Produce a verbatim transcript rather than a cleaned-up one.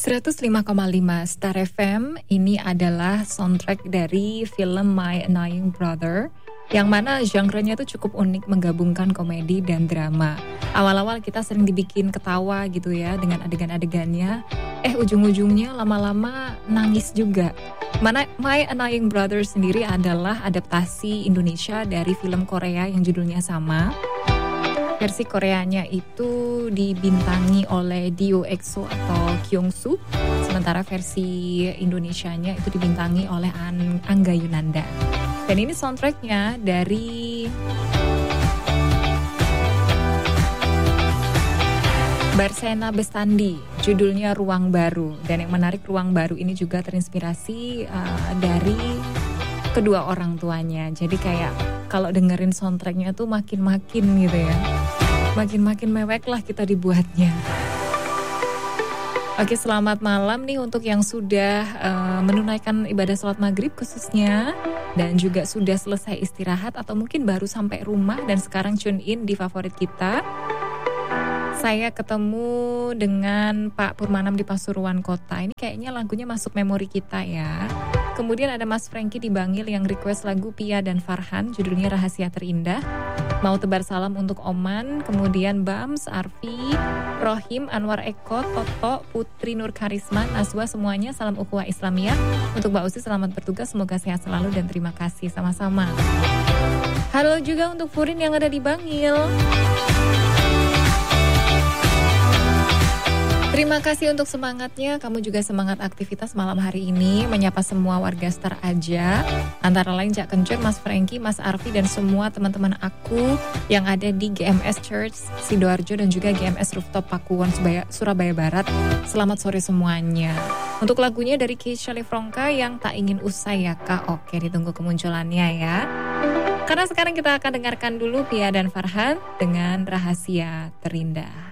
seratus lima koma lima Star F M, ini adalah soundtrack dari film My Annoying Brother, yang mana genre-nya tuh cukup unik, menggabungkan komedi dan drama. Awal-awal kita sering dibikin ketawa gitu ya dengan adegan-adegannya, eh ujung-ujungnya lama-lama nangis juga. Mana My Annoying Brother sendiri adalah adaptasi Indonesia dari film Korea yang judulnya sama. Versi Koreanya itu dibintangi oleh Dio EXO atau Kyungsu, sementara versi Indonesianya itu dibintangi oleh An- Angga Yunanda. Dan ini soundtracknya dari Barsena Bestandi, judulnya Ruang Baru. Dan yang menarik, Ruang Baru ini juga terinspirasi uh, dari kedua orang tuanya. Jadi kayak kalau dengerin soundtracknya tuh makin-makin gitu ya, makin-makin mewek lah kita dibuatnya. Oke, selamat malam nih untuk yang sudah uh, menunaikan ibadah sholat maghrib khususnya, dan juga sudah selesai istirahat atau mungkin baru sampai rumah dan sekarang tune in di favorit kita. Saya ketemu dengan Pak Purmanam di Pasuruan Kota. Ini kayaknya lagunya masuk memori kita ya. Kemudian ada Mas Franky di Bangil yang request lagu Pia dan Farhan, judulnya Rahasia Terindah. Mau tebar salam untuk Oman, kemudian Bams, Arfi, Rohim, Anwar Eko, Toto, Putri Nur Karisma, Naswa, semuanya salam ukhuwah Islamiyah. Untuk Mbak Usi selamat bertugas, semoga sehat selalu dan terima kasih sama-sama. Halo juga untuk Furin yang ada di Bangil. Terima kasih untuk semangatnya, kamu juga semangat aktivitas malam hari ini, menyapa semua warga Star aja. Antara lain Cak Kencur, Mas Franky, Mas Arfi, dan semua teman-teman aku yang ada di G M S Church Sidoarjo dan juga G M S Rooftop Pakuwon, Surabaya Barat. Selamat sore semuanya. Untuk lagunya dari Keisha Lefronka yang tak ingin usai ya Kak. Oke, ditunggu kemunculannya ya. Karena sekarang kita akan dengarkan dulu Pia dan Farhan dengan Rahasia Terindah.